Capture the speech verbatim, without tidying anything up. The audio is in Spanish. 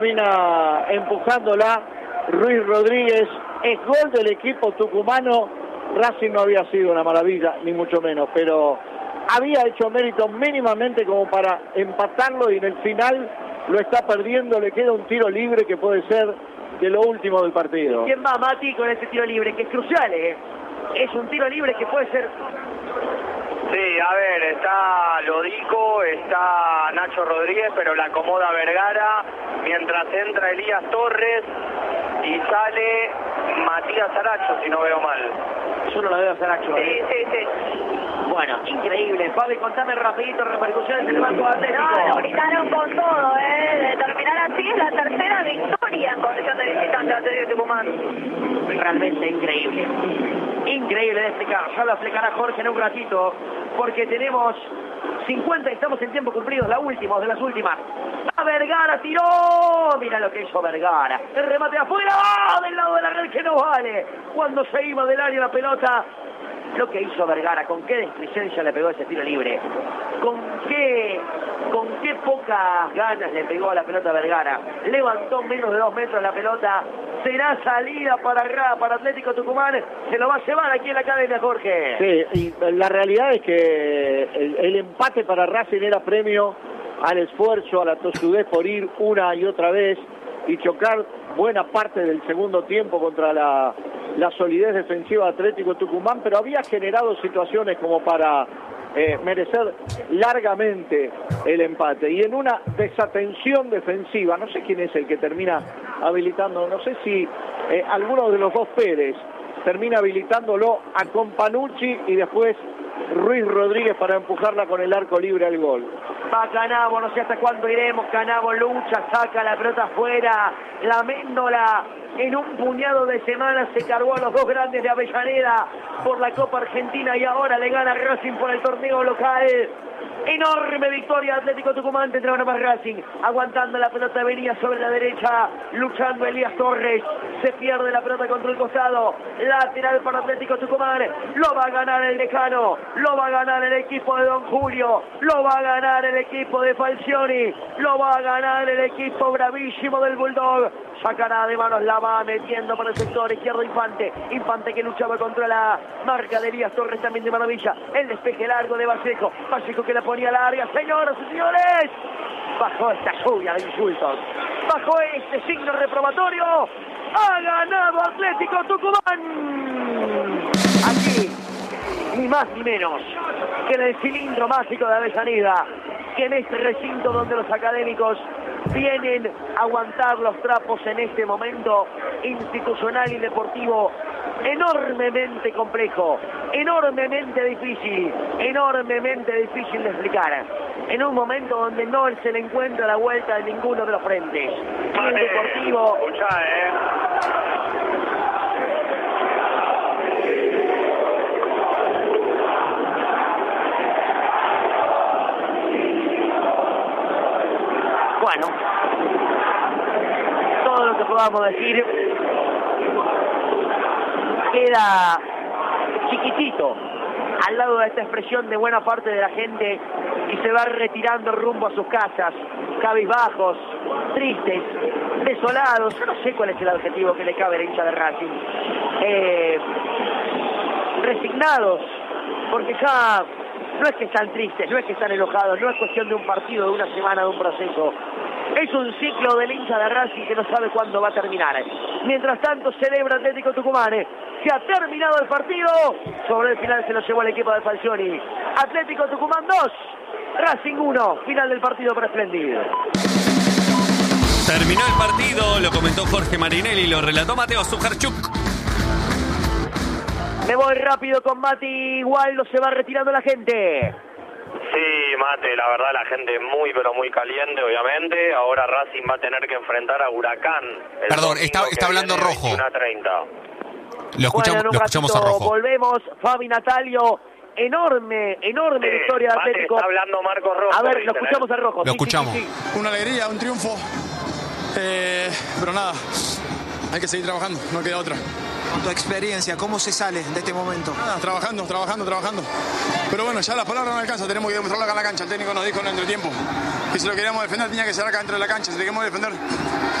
Termina empujándola Ruiz Rodríguez. Es gol del equipo tucumano. Racing no había sido una maravilla, ni mucho menos, pero había hecho mérito mínimamente como para empatarlo, y en el final lo está perdiendo. Le queda un tiro libre que puede ser de lo último del partido. ¿Quién va, Mati, con ese tiro libre? Que es crucial, ¿eh? Es un tiro libre que puede ser... Sí, a ver, está Lodico, está Nacho Rodríguez, pero la acomoda Vergara, mientras entra Elías Torres y sale Matías Aracho, si no veo mal. Yo no la veo a Saracho. Sí, ¿eh? sí, sí. Bueno, increíble. Fabi, contame rapidito repercusiones en el Banco Atlético. No, lo gritaron con todo, ¿eh? De terminar así es la tercera victoria en condición de visitante Atlético Tucumán. Realmente increíble. Increíble de explicar. Ya lo explicará Jorge en un ratito, porque tenemos cincuenta y estamos en tiempo cumplidos, la última de las últimas. ¡A Vergara tiró! Mira lo que hizo Vergara. El remate afuera, ¡oh! Del lado de la red, que no vale. Cuando se iba del área la pelota. Lo que hizo Vergara, con qué displicencia le pegó ese tiro libre, con qué, con qué pocas ganas le pegó a la pelota Vergara. Levantó menos de dos metros la pelota. Será salida para, para Atlético Tucumán. Se lo va a llevar aquí en la academia, Jorge. Sí, y la realidad es que el, el empate para Racing era premio al esfuerzo, a la tosudez por ir una y otra vez y chocar buena parte del segundo tiempo contra la, la solidez defensiva de Atlético Tucumán, pero había generado situaciones como para eh, merecer largamente el empate. Y en una desatención defensiva, no sé quién es el que termina habilitando, no sé si eh, alguno de los dos Pérez termina habilitándolo a Companucci y después Ruiz Rodríguez para empujarla con el arco libre al gol. Va Canavo, no sé hasta cuándo iremos. Canavo lucha, saca la pelota afuera. La Méndola en un puñado de semanas se cargó a los dos grandes de Avellaneda por la Copa Argentina y ahora le gana Racing por el torneo local. Enorme victoria Atlético Tucumán, tendrá una más Racing, aguantando la pelota, venía sobre la derecha, luchando Elías Torres, se pierde la pelota contra el costado, lateral para Atlético Tucumán, lo va a ganar el Decano, lo va a ganar el equipo de Don Julio, lo va a ganar el equipo de Falcioni, lo va a ganar el equipo bravísimo del Bulldog. Sacará de manos, la va metiendo por el sector izquierdo Infante. Infante que luchaba contra la marca de Elías Torres, también de maravilla. El despeje largo de Vallejo. Vallejo que la ponía larga. Señoras y señores, bajo esta lluvia de insultos, bajo este signo reprobatorio, ha ganado Atlético Tucumán. Aquí, ni más ni menos que en el cilindro mágico de Avellaneda, que en este recinto donde los académicos vienen a aguantar los trapos en este momento institucional y deportivo enormemente complejo, enormemente difícil, enormemente difícil de explicar, en un momento donde no se le encuentra la vuelta de ninguno de los frentes. Y el deportivo... Escuchá, eh. Bueno, todo lo que podamos decir queda chiquitito al lado de esta expresión de buena parte de la gente y se va retirando rumbo a sus casas, cabizbajos, tristes, desolados. Yo no sé cuál es el adjetivo que le cabe a la hincha de Racing. Eh, resignados, porque ya no es que están tristes, no es que están enojados, no es cuestión de un partido, de una semana, de un proceso. Es un ciclo del hincha de Racing que no sabe cuándo va a terminar. Mientras tanto celebra Atlético Tucumán. Se ha terminado el partido. Sobre el final se lo llevó el equipo de Falcioni. Atlético Tucumán dos, Racing uno. Final del partido para Espléndido. Terminó el partido, lo comentó Jorge Marinelli, lo relató Mateo Sujarchuk. Me voy rápido con Mati Waldo, se va retirando la gente. Sí, Mate, la verdad la gente muy pero muy caliente, obviamente. Ahora Racing va a tener que enfrentar a Huracán. Perdón, está, está hablando Rojo. veintiuno a treinta. Lo escuchamos, bueno, lo escuchamos a Rojo. Volvemos, Fabi Natalio. Enorme, enorme Sí, victoria de Mate, Atlético. está hablando Marcos Rojo. A ver, dicen, lo escuchamos ¿eh? a Rojo. Lo Sí, escuchamos. sí, sí, sí. Una alegría, un triunfo. Eh, pero nada, hay que seguir trabajando, no queda otra. Con tu experiencia, ¿cómo se sale de este momento? Nada, trabajando, trabajando, trabajando. Pero bueno, ya las palabras no alcanzan, tenemos que demostrarlo acá en la cancha. El técnico nos dijo en el entretiempo y si lo queríamos defender tenía que ser acá dentro de la cancha. Si lo queríamos defender